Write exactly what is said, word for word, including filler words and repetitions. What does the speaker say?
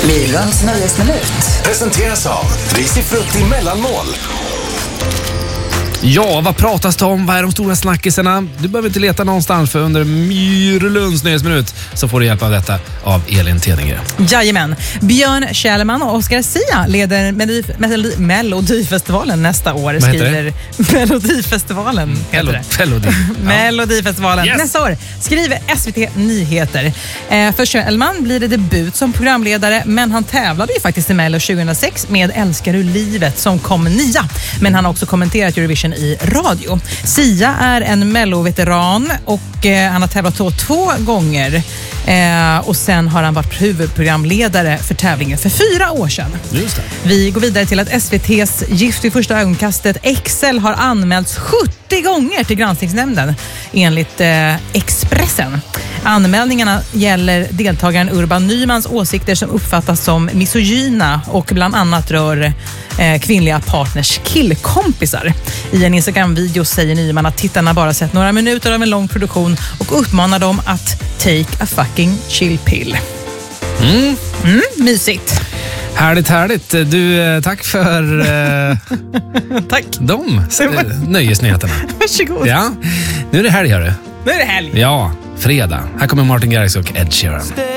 Myrans nöjesminut presenteras av Risifrutti mellanmål. Ja, vad pratas det om? Vad är de stora snackisarna? Du behöver inte leta någonstans, för under Myrlunds nöjesminut så får du hjälp av detta av Elin Tedingre. Jajamän. Björn Kjellman och Oscar Sia leder Melodif- Melodi- Melodifestivalen nästa år. Vad heter skriver Melodifestivalen heter det. Melodi. Ja. Melodifestivalen Yes. nästa år skriver S V T Nyheter. Eh, för Kjellman blir det debut som programledare, men han tävlade ju faktiskt i Mello tjugohundrasex med Älskar du livet som kom nia. Men han har också kommenterat Eurovision i radio. Sia är en Mello-veteran och eh, han har tävlat två, två gånger. Eh, och sen har han varit huvudprogramledare för tävlingen för fyra år sedan. Just det. Vi går vidare till att S V T:s Gift vid första ögonkastet Excel har anmälts sjuttio gånger till granskningsnämnden enligt eh, Expressen. Anmälningarna gäller deltagaren Urban Nymans åsikter som uppfattas som misogyna och bland annat rör eh, kvinnliga partners killkompisar. I en Instagram-video säger Nyman att tittarna bara sett några minuter av en lång produktion och uppmanar dem att take a fucking chill pill. Mm. Mm, mysigt. Härligt, härligt. Du, eh, tack för eh, Tack. de eh, nöjesnyheterna. Varsågod. Ja, nu är det helg, hörru. Nu är det helg. Ja, fredag. Här kommer Martin Garrix och Ed Sheeran.